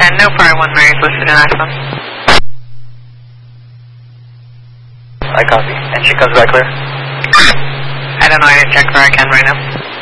no prior 1 Mary's listed in iPhone. I copy. And she comes back clear? I don't know, I didn't check where I can right now.